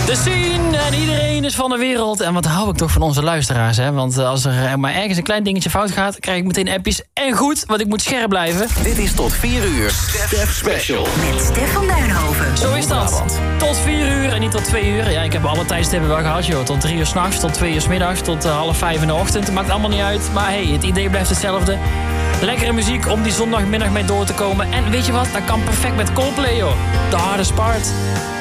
De scene en iedereen is van de wereld. En wat hou ik toch van onze luisteraars, hè? Want als er maar ergens een klein dingetje fout gaat, krijg ik meteen appjes. En goed, want ik moet scherp blijven. Dit is tot 4 uur Stef Special. Met Stef van Duinhoven. Zo is dat. Tot 4 uur en niet tot 2 uur. Ja, ik heb alle tijdstippen wel gehad, joh. Tot 3 uur 's nachts, tot 2 uur 's middags, tot 4:30 in de ochtend. Het maakt allemaal niet uit. Maar hey, het idee blijft hetzelfde. Lekkere muziek om die zondagmiddag mee door te komen. En weet je wat? Dat kan perfect met Coldplay, joh. The Hardest Part.